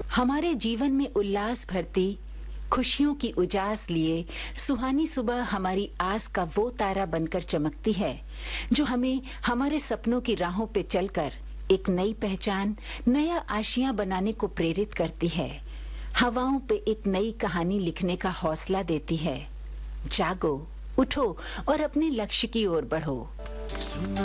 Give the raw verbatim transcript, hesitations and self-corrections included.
हमारे जीवन में उल्लास भरती, खुशियों की उजास लिए सुहानी सुबह हमारी आस का वो तारा बनकर चमकती है जो हमें हमारे सपनों की राहों पे चलकर एक नई पहचान, नया आशियां बनाने को प्रेरित करती है। हवाओं पे एक नई कहानी लिखने का हौसला देती है। जागो, उठो और अपने लक्ष्य की ओर बढ़ो।